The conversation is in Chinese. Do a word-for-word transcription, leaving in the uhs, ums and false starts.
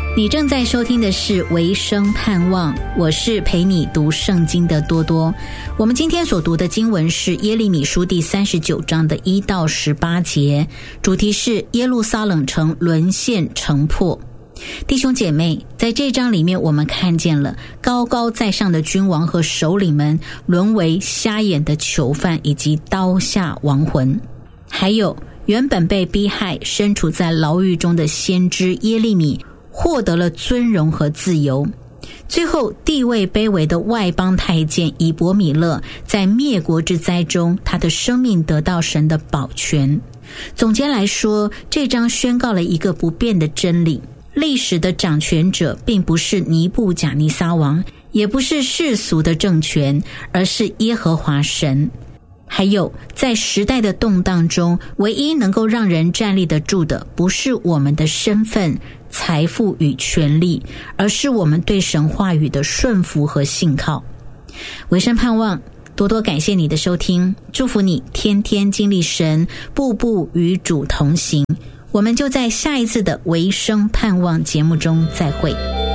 你正在收听的是维生盼望，我是陪你读圣经的多多。我们今天所读的经文是耶利米书第三十九章的一到十八节，主题是耶路撒冷城沦陷城破。弟兄姐妹，在这章里面我们看见了高高在上的君王和首领们沦为瞎眼的囚犯以及刀下亡魂，还有原本被逼害身处在牢狱中的先知耶利米获得了尊荣和自由。最后地位卑微的外邦太监以伯米勒在灭国之灾中，他的生命得到神的保全。总结来说，这章宣告了一个不变的真理，历史的掌权者并不是尼布甲尼撒王，也不是世俗的政权，而是耶和华神。还有在时代的动荡中，唯一能够让人站立得住的，不是我们的身份、财富与权力，而是我们对神话语的顺服和信靠。维生盼望多多感谢你的收听，祝福你天天经历神，步步与主同行。我们就在下一次的维生盼望节目中再会。